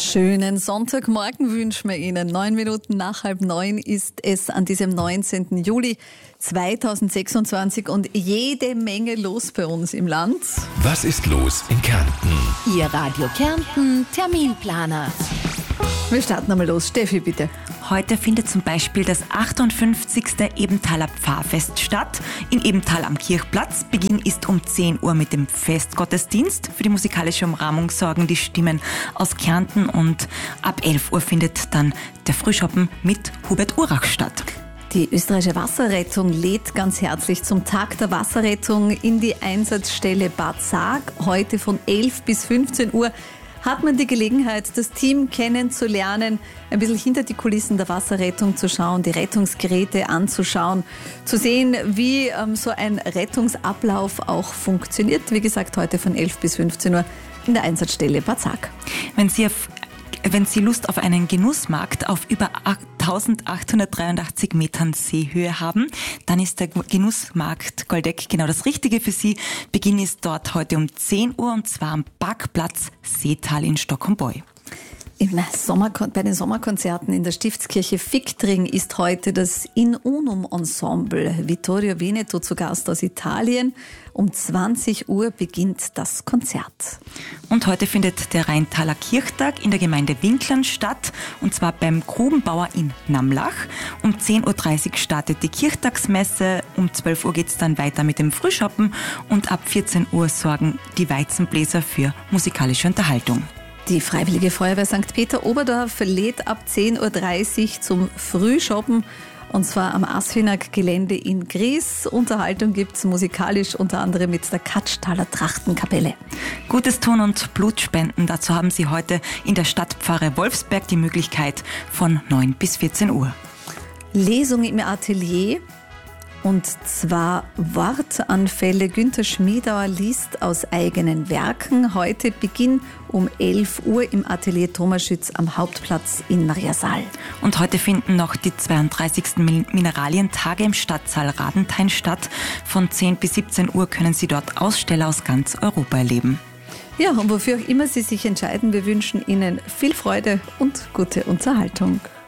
Schönen Sonntagmorgen wünschen wir Ihnen. 9 Minuten nach 8:30 ist es an diesem 19. Juli 2026 und jede Menge los bei uns im Land. Was ist los in Kärnten? Ihr Radio Kärnten Terminplaner. Wir starten einmal los. Steffi, bitte. Heute findet zum Beispiel das 58. Ebenthaler Pfarrfest statt, in Ebenthal am Kirchplatz. Beginn ist um 10 Uhr mit dem Festgottesdienst. Für die musikalische Umrahmung sorgen die Stimmen aus Kärnten und ab 11 Uhr findet dann der Frühschoppen mit Hubert Urach statt. Die österreichische Wasserrettung lädt ganz herzlich zum Tag der Wasserrettung in die Einsatzstelle Bad Saag. Heute von 11 bis 15 Uhr hat man die Gelegenheit, das Team kennenzulernen, ein bisschen hinter die Kulissen der Wasserrettung zu schauen, die Rettungsgeräte anzuschauen, zu sehen, wie so ein Rettungsablauf auch funktioniert. Wie gesagt, heute von 11 bis 15 Uhr in der Einsatzstelle Bad Saag. Wenn Sie Lust auf einen Genussmarkt auf über 1883 Metern Seehöhe haben, dann ist der Genussmarkt Goldeck genau das Richtige für Sie. Beginn ist dort heute um 10 Uhr und zwar am Parkplatz Seetal in Stockholm-Boy. Bei den Sommerkonzerten in der Stiftskirche Fichtring ist heute das In Unum Ensemble Vittorio Veneto zu Gast aus Italien. Um 20 Uhr beginnt das Konzert. Und heute findet der Rheintaler Kirchtag in der Gemeinde Winklern statt, und zwar beim Grubenbauer in Namlach. Um 10.30 Uhr startet die Kirchtagsmesse, um 12 Uhr geht es dann weiter mit dem Frühschoppen und ab 14 Uhr sorgen die Weizenbläser für musikalische Unterhaltung. Die Freiwillige Feuerwehr St. Peter-Oberdorf lädt ab 10.30 Uhr zum Frühschoppen, und zwar am Asfinag-Gelände in Gries. Unterhaltung gibt es musikalisch unter anderem mit der Katschtaler Trachtenkapelle. Gutes tun und Blutspenden, dazu haben Sie heute in der Stadtpfarre Wolfsberg die Möglichkeit von 9 bis 14 Uhr. Lesung im Atelier. Und zwar Wortanfälle. Günter Schmiedauer liest aus eigenen Werken. Heute Beginn um 11 Uhr im Atelier Thomas Schütz am Hauptplatz in Mariasaal. Und heute finden noch die 32. Mineralientage im Stadtsaal Radenthein statt. Von 10 bis 17 Uhr können Sie dort Aussteller aus ganz Europa erleben. Ja, und wofür auch immer Sie sich entscheiden, wir wünschen Ihnen viel Freude und gute Unterhaltung.